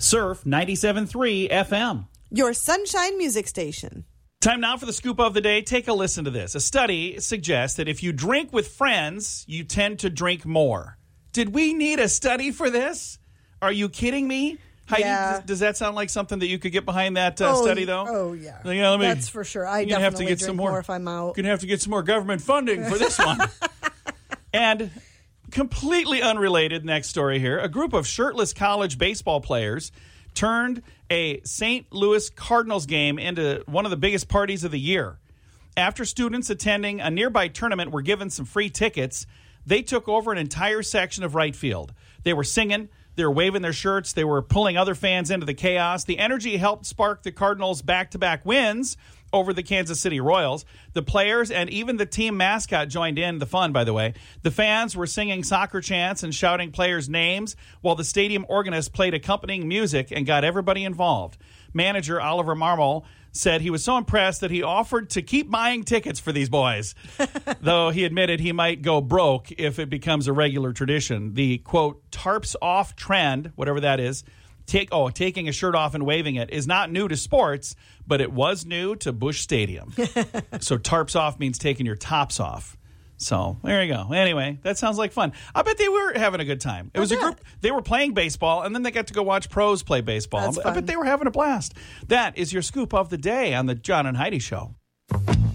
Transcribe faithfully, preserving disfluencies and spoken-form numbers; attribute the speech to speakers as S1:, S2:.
S1: Surf ninety-seven point three F M.
S2: Your Sunshine Music Station.
S1: Time now for the scoop of the day. Take a listen to this. A study suggests that if you drink with friends, you tend to drink more. Did we need a study for this? Are you kidding me? Heidi,
S2: Yeah.
S1: does, does that sound like something that you could get behind that uh,
S2: oh,
S1: study, though?
S2: Oh, yeah.
S1: Yeah, let me-
S2: That's for sure. I
S1: you're gonna
S2: definitely
S1: have to get
S2: drink
S1: some
S2: more.
S1: more
S2: if I'm out.
S1: You're going to have to get some more government funding for this one. And completely unrelated, next story here. A group of shirtless college baseball players turned a Saint Louis Cardinals game into one of the biggest parties of the year. After students attending a nearby tournament were given some free tickets, they took over an entire section of right field. They were singing, they were waving their shirts, they were pulling other fans into the chaos. The energy helped spark the Cardinals' back-to-back wins over the Kansas City Royals. The players and even the team mascot joined in the fun, by the way. The fans were singing soccer chants and shouting players' names, while the stadium organist played accompanying music and got everybody involved. Manager Oliver Marmol said he was so impressed that he offered to keep buying tickets for these boys, though he admitted he might go broke if it becomes a regular tradition. The, quote, tarps off trend, whatever that is, Take oh, taking a shirt off and waving it is not new to sports, but it was new to Busch Stadium. So tarps off means taking your tops off. So there you go. Anyway, that sounds like fun. I bet they were having a good time. It was a group. They were playing baseball, and then they got to go watch pros play baseball.
S2: That's
S1: I
S2: fun.
S1: bet they were having a blast. That is your scoop of the day on the John and Heidi Show.